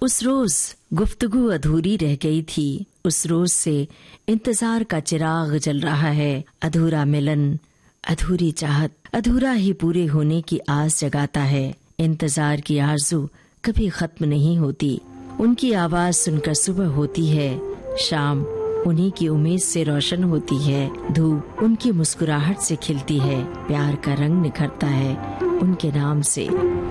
उस रोज गुफ्तगू अधूरी रह गई थी। उस रोज से इंतजार का चिराग जल रहा है। अधूरा मिलन, अधूरी चाहत, अधूरा ही पूरे होने की आस जगाता है। इंतजार की आरज़ू कभी खत्म नहीं होती। उनकी आवाज सुनकर सुबह होती है, शाम उन्हीं की उम्मीद से रोशन होती है, धूप उनकी मुस्कुराहट से खिलती है, प्यार का रंग निखरता है उनके नाम से।